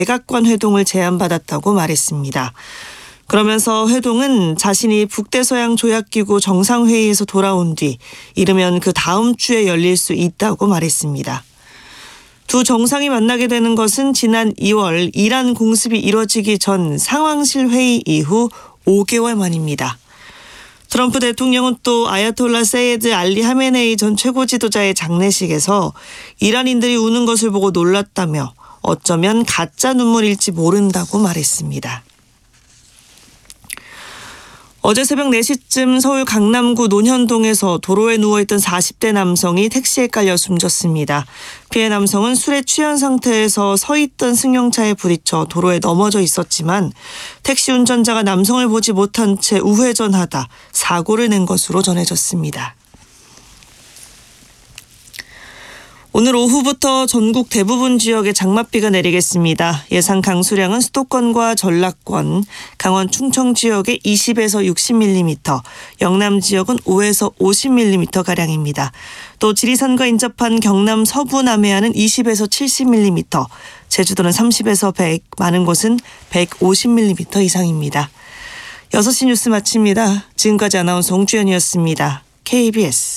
백악관 회동을 제안받았다고 말했습니다. 그러면서 회동은 자신이 북대서양 조약기구 정상회의에서 돌아온 뒤 이르면 그 다음 주에 열릴 수 있다고 말했습니다. 두 정상이 만나게 되는 것은 지난 2월 이란 공습이 이뤄지기 전 상황실 회의 이후 5개월 만입니다. 트럼프 대통령은 또 아야톨라 세이드 알리 하메네이 전 최고 지도자의 장례식에서 이란인들이 우는 것을 보고 놀랐다며 어쩌면 가짜 눈물일지 모른다고 말했습니다. 어제 새벽 4시쯤 서울 강남구 논현동에서 도로에 누워있던 40대 남성이 택시에 깔려 숨졌습니다. 피해 남성은 술에 취한 상태에서 서 있던 승용차에 부딪혀 도로에 넘어져 있었지만 택시 운전자가 남성을 보지 못한 채 우회전하다 사고를 낸 것으로 전해졌습니다. 오늘 오후부터 전국 대부분 지역에 장맛비가 내리겠습니다. 예상 강수량은 수도권과 전라권, 강원 충청 지역에 20에서 60mm, 영남 지역은 5에서 50mm가량입니다. 또 지리산과 인접한 경남 서부 남해안은 20에서 70mm, 제주도는 30에서 100, 많은 곳은 150mm 이상입니다. 6시 뉴스 마칩니다. 지금까지 아나운서 홍주연이었습니다. KBS